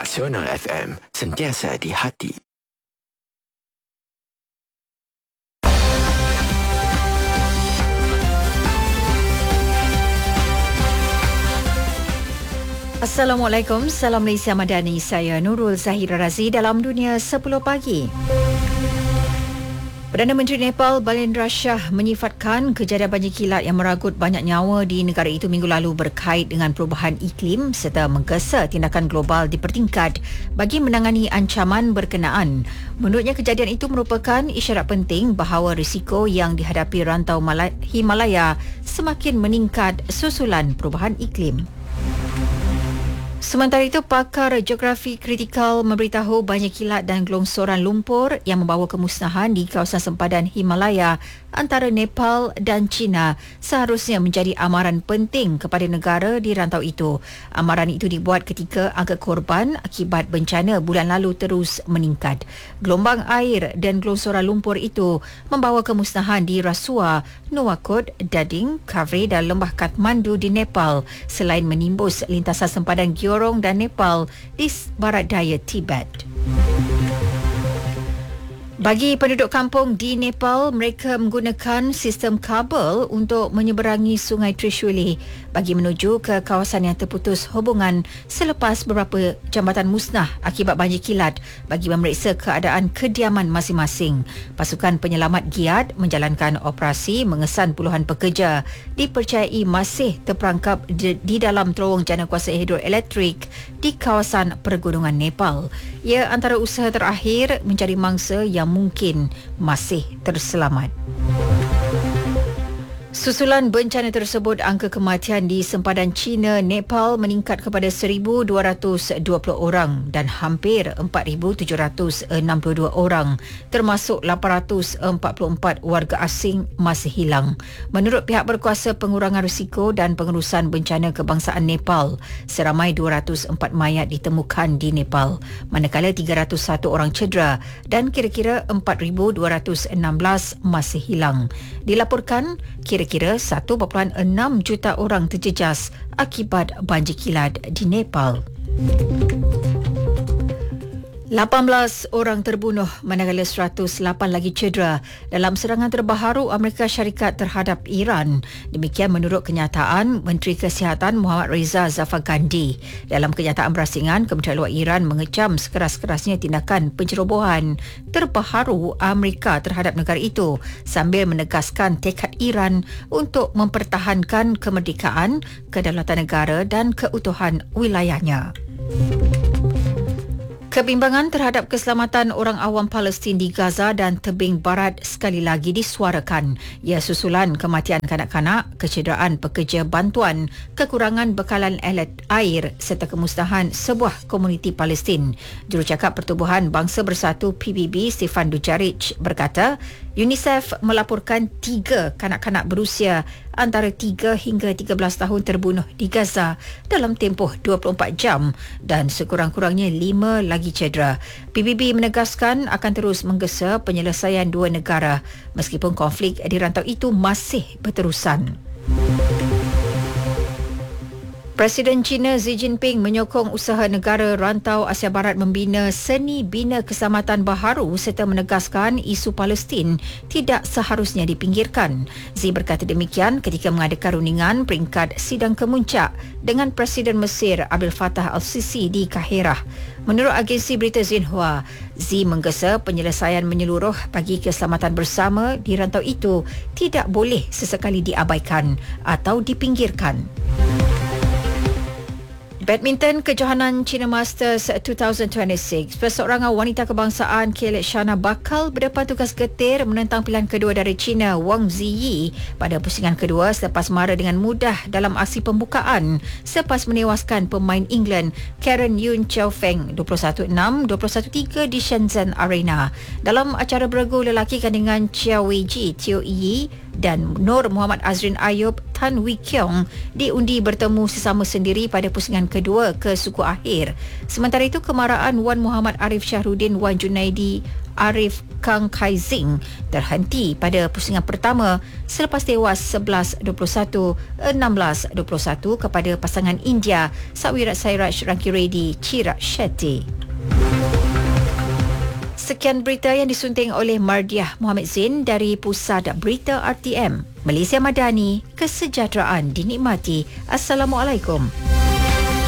Nasional FM, sentiasa di hati. Assalamualaikum, salam Malaysia Madani. Saya Nurul Zahira Razi dalam Dunia 10 Pagi. Perdana Menteri Nepal Balendra Shah menyifatkan kejadian banjir kilat yang meragut banyak nyawa di negara itu minggu lalu berkait dengan perubahan iklim serta menggesa tindakan global dipertingkat bagi menangani ancaman berkenaan. Menurutnya, kejadian itu merupakan isyarat penting bahawa risiko yang dihadapi rantau Himalaya semakin meningkat susulan perubahan iklim. Sementara itu, pakar geografi kritikal memberitahu banjir kilat dan gelongsoran lumpur yang membawa kemusnahan di kawasan sempadan Himalaya antara Nepal dan China seharusnya menjadi amaran penting kepada negara di rantau itu. Amaran itu dibuat ketika angka korban akibat bencana bulan lalu terus meningkat. Gelombang air dan gelongsoran lumpur itu membawa kemusnahan di Rasuwa, Nuwakot, Dading, Kavri dan lembah Kathmandu di Nepal selain menimbus lintasan sempadan Gyorong dan Nepal di barat daya Tibet. Bagi penduduk kampung di Nepal, mereka menggunakan sistem kabel untuk menyeberangi Sungai Trishuli bagi menuju ke kawasan yang terputus hubungan selepas beberapa jambatan musnah akibat banjir kilat bagi memeriksa keadaan kediaman masing-masing. Pasukan penyelamat giat menjalankan operasi mengesan puluhan pekerja dipercayai masih terperangkap di dalam terowong janakuasa hidroelektrik di kawasan pergunungan Nepal. Ia antara usaha terakhir mencari mangsa yang mungkin masih terselamat. Susulan bencana tersebut, angka kematian di sempadan China, Nepal meningkat kepada 1,220 orang dan hampir 4,762 orang, termasuk 844 warga asing masih hilang. Menurut pihak berkuasa pengurangan risiko dan pengurusan bencana kebangsaan Nepal, seramai 204 mayat ditemukan di Nepal, manakala 301 orang cedera dan kira-kira 4,216 masih hilang. Dilaporkan kira-kira 1.6 juta orang terjejas akibat banjir kilat di Nepal. 18 orang terbunuh manakala 108 lagi cedera dalam serangan terbaru Amerika Syarikat terhadap Iran. Demikian menurut kenyataan Menteri Kesihatan Muhammad Reza Zafar Gandhi. Dalam kenyataan berasingan, Kementerian Luar Iran mengecam sekeras-kerasnya tindakan pencerobohan terbaru Amerika terhadap negara itu sambil menegaskan tekad Iran untuk mempertahankan kemerdekaan, kedaulatan negara dan keutuhan wilayahnya. Kebimbangan terhadap keselamatan orang awam Palestin di Gaza dan tebing barat sekali lagi disuarakan. Ia susulan kematian kanak-kanak, kecederaan pekerja bantuan, kekurangan bekalan alat air serta kemusnahan sebuah komuniti Palestin. Jurucakap Pertubuhan Bangsa Bersatu PBB Stefan Dujarric berkata, UNICEF melaporkan 3 kanak-kanak berusia antara 3 hingga 13 tahun terbunuh di Gaza dalam tempoh 24 jam dan sekurang-kurangnya 5 lagi cedera. PBB menegaskan akan terus menggesa penyelesaian 2 negara meskipun konflik di rantau itu masih berterusan. Presiden China Xi Jinping menyokong usaha negara rantau Asia Barat membina seni bina keselamatan baharu serta menegaskan isu Palestin tidak seharusnya dipinggirkan. Xi berkata demikian ketika mengadakan rundingan peringkat sidang kemuncak dengan Presiden Mesir Abdel Fattah al-Sisi di Kahirah. Menurut agensi berita Xinhua, Xi menggesa penyelesaian menyeluruh bagi keselamatan bersama di rantau itu tidak boleh sesekali diabaikan atau dipinggirkan. Badminton Kejohanan China Masters 2026. Perseorangan wanita kebangsaan Khaled Shana bakal berdepan tugas getir menentang pilihan kedua dari China Wang Ziyi pada pusingan kedua selepas mara dengan mudah dalam aksi pembukaan selepas menewaskan pemain England Karen Yun Chaofeng 21-6, 21-3 di Shenzhen Arena. Dalam acara beregu lelaki kandungan Chia Weiji, Teo Yi dan Nur Muhammad Azrin Ayub Tan Wee Kiong diundi bertemu sesama sendiri pada pusingan kedua ke suku akhir. Sementara itu, kemaraan Wan Muhammad Arif Syahruddin, Wan Junaidi Arif Kang Kai-Zing terhenti pada pusingan pertama selepas tewas 11-21, 16-21 kepada pasangan India Sawirat Sairaj Rankireddy Chirag Shetty. Sekian berita yang disunting oleh Mardiah Muhammad Zain dari Pusat Berita RTM. Malaysia Madani, kesejahteraan dinikmati. Assalamualaikum.